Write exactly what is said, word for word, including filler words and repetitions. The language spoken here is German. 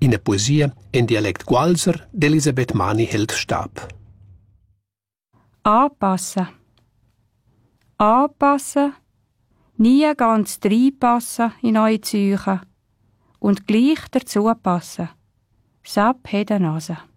in der Poesie in Dialekt Gualser d'Elisabeth Mani hält Stab. Anpassen. Anpassen, nie ganz reinpassen in eure Züche und gleich dazu passen. Sab hat eine Nase.